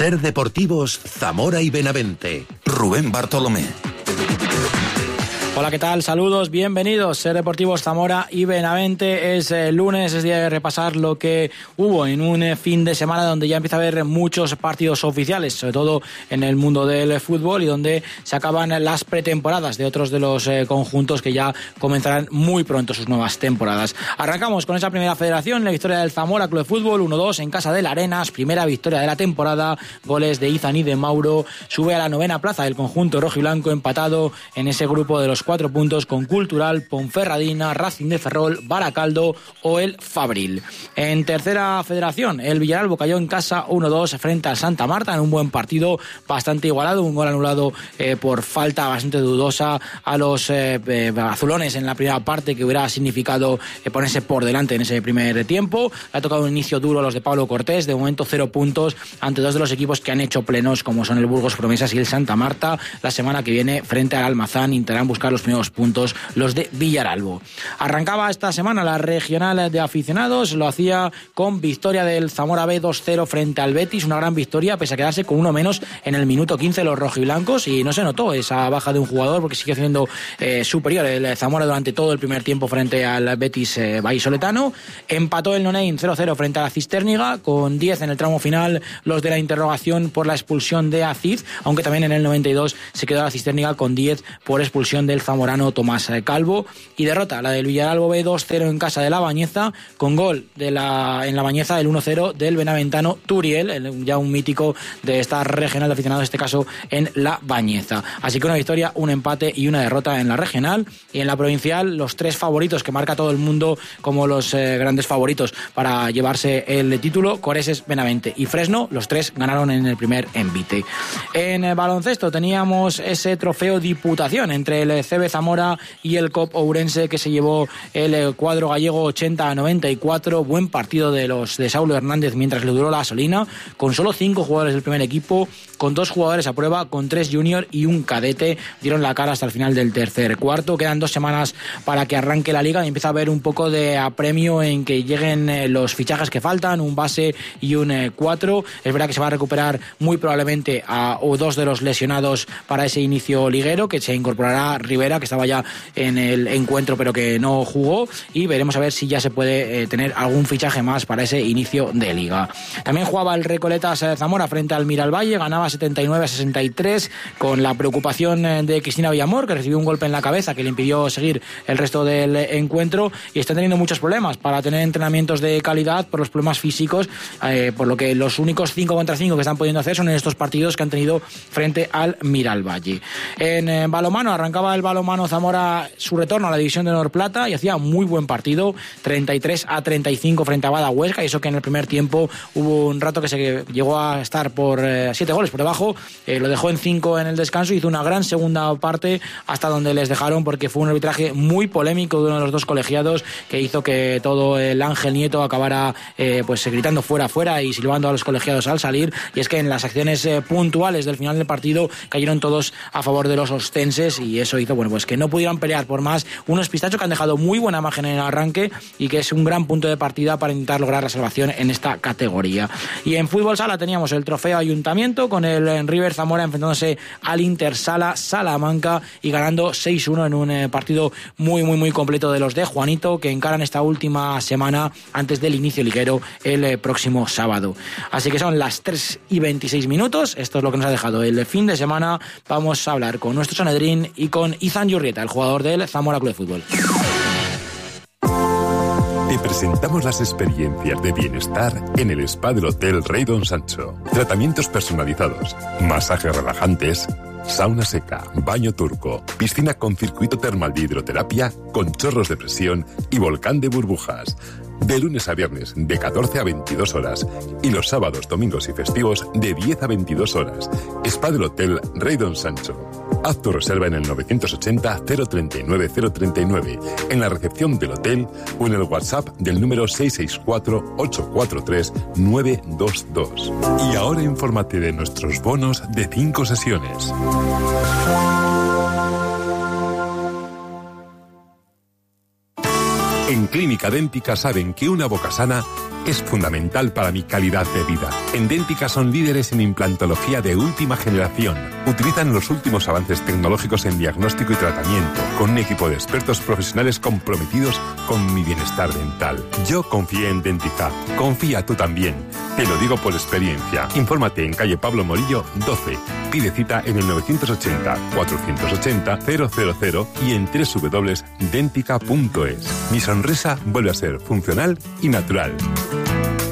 Ser Deportivos Zamora y Benavente. Rubén Bartolomé. Hola, ¿qué tal? Saludos, bienvenidos. Ser Deportivos Zamora y Benavente. Es lunes, es día de repasar lo que hubo en un fin de semana donde ya empieza a haber muchos partidos oficiales, sobre todo en el mundo del fútbol, y donde se acaban las pretemporadas de otros de los conjuntos que ya comenzarán muy pronto sus nuevas temporadas. Arrancamos con esa primera federación, la victoria del Zamora Club de Fútbol, 1-2 en casa del Arenas, primera victoria de la temporada, goles de Izan y de Mauro, sube a la 9ª plaza del conjunto rojiblanco, empatado en ese grupo de los 4 puntos con Cultural, Ponferradina, Racing de Ferrol, Baracaldo o el Fabril. En tercera federación, el Villaralbo cayó en casa 1-2 frente al Santa Marta en un buen partido bastante igualado, un gol anulado por falta bastante dudosa a los azulones en la primera parte, que hubiera significado ponerse por delante en ese primer tiempo. Le ha tocado un inicio duro a los de Pablo Cortés, de momento 0 puntos ante dos de los equipos que han hecho plenos, como son el Burgos Promesas y el Santa Marta. La semana que viene, frente al Almazán, intentarán buscar los primeros puntos los de Villaralbo. Arrancaba esta semana la regional de aficionados, lo hacía con victoria del Zamora B 2-0 frente al Betis, una gran victoria pese a quedarse con uno menos en el minuto 15 los rojiblancos, y no se notó esa baja de un jugador porque sigue siendo superior el Zamora durante todo el primer tiempo frente al Betis vallisoletano. Empató el Nonain 0-0 frente a la Cistérniga, con 10 en el tramo final los de la interrogación por la expulsión de Aziz, aunque también en el 92 se quedó la Cistérniga con 10 por expulsión del zamorano Tomás Calvo. Y derrota la del Villaralbo B 2-0 en casa de La Bañeza, con gol en La Bañeza del 1-0 del benaventano Turiel, ya un mítico de esta regional de aficionados, en este caso en La Bañeza. Así que una victoria, un empate y una derrota en la regional. Y en la provincial, los 3 favoritos que marca todo el mundo como los grandes favoritos para llevarse el título: Coreses, Benavente y Fresno. Los 3 ganaron en el primer envite. En baloncesto teníamos ese trofeo Diputación entre el CB Zamora y el COP Ourense, que se llevó el cuadro gallego 80-94. Buen partido de los de Saulo Hernández mientras le duró la gasolina, con solo 5 jugadores del primer equipo, con 2 jugadores a prueba, con 3 junior y un cadete. Dieron la cara hasta el final del tercer cuarto. Quedan 2 semanas para que arranque la liga y empieza a haber un poco de apremio en que lleguen los fichajes que faltan, un base y un 4. Es verdad que se va a recuperar muy probablemente a 2 de los lesionados para ese inicio liguero, que se incorporará Rivera, que estaba ya en el encuentro pero que no jugó, y veremos a ver si ya se puede tener algún fichaje más para ese inicio de liga. También jugaba el Recoletas Zamora frente al Miralvalle, ganaba 79-63, con la preocupación de Cristina Villamor, que recibió un golpe en la cabeza que le impidió seguir el resto del encuentro, y está teniendo muchos problemas para tener entrenamientos de calidad por los problemas físicos, por lo que los únicos 5 contra 5 que están pudiendo hacer son en estos partidos que han tenido frente al Miralvalle. En balonmano, arrancaba el balonmano Zamora su retorno a la división de Honor Plata y hacía muy buen partido, 33-35 frente a Bada Huesca, y eso que en el primer tiempo hubo un rato que se llegó a estar por 7 goles por debajo, lo dejó en 5 en el descanso, hizo una gran segunda parte hasta donde les dejaron, porque fue un arbitraje muy polémico de uno de los 2 colegiados que hizo que todo el Ángel Nieto acabara pues gritando fuera, fuera y silbando a los colegiados al salir. Y es que en las acciones puntuales del final del partido cayeron todos a favor de los ostenses, y eso hizo pues que no pudieran pelear por más unos pistachos que han dejado muy buena imagen en el arranque y que es un gran punto de partida para intentar lograr la salvación en esta categoría. Y en fútbol sala teníamos el trofeo Ayuntamiento, con el River Zamora enfrentándose al Inter Salamanca y ganando 6-1 en un partido muy completo de los de Juanito, que encaran esta última semana antes del inicio liguero el próximo sábado. Así que son las 3:26. Esto es lo que nos ha dejado el fin de semana. Vamos a hablar con nuestro Sanedrín y con Izan Yurrieta, el jugador del Zamora Club de Fútbol. Te presentamos las experiencias de bienestar en el spa del Hotel Rey Don Sancho. Tratamientos personalizados, masajes relajantes, sauna seca, baño turco, piscina con circuito termal de hidroterapia, con chorros de presión y volcán de burbujas. De lunes a viernes, de 14 a 22 horas. Y los sábados, domingos y festivos, de 10 a 22 horas. Spa del Hotel Rey Don Sancho. Haz tu reserva en el 980-039-039, en la recepción del hotel o en el WhatsApp del número 664-843-922. Y ahora infórmate de nuestros bonos de 5 sesiones. En Clínica Dẹ́ntica saben que una boca sana es fundamental para mi calidad de vida. En Dentica son líderes en implantología de última generación. Utilizan los últimos avances tecnológicos en diagnóstico y tratamiento, con un equipo de expertos profesionales comprometidos con mi bienestar dental. Yo confié en Dentica. Confía tú también. Te lo digo por experiencia. Infórmate en calle Pablo Morillo 12. Pide cita en el 980-480-000 y en www.dentica.es. Mi sonrisa vuelve a ser funcional y natural.